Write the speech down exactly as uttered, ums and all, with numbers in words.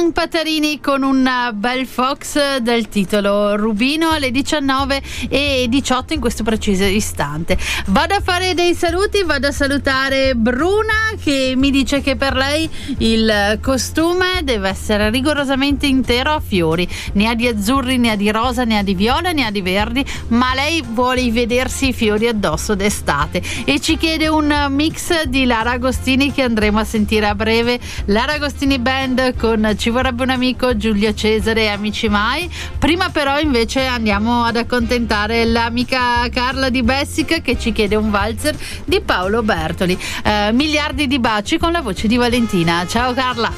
Martin Patarini con un bel Fox del titolo Rubino alle diciannove e diciotto in questo preciso istante. Vado a fare dei saluti, vado a salutare Bruna che mi dice che per lei il costume deve essere rigorosamente intero a fiori, ne ha di azzurri, ne ha di rosa, ne ha di viola, ne ha di verdi, ma lei vuole vedersi i fiori addosso d'estate e ci chiede un mix di Lara Agostini che andremo a sentire a breve. Lara Agostini Band con Ci vorrebbe un amico, Giulio Cesare e Amici Mai. Prima però invece andiamo ad accontentare l'amica Carla di Bessica che ci chiede un valzer di Paolo Bertoli. Eh, miliardi di baci con la voce di Valentina. Ciao Carla.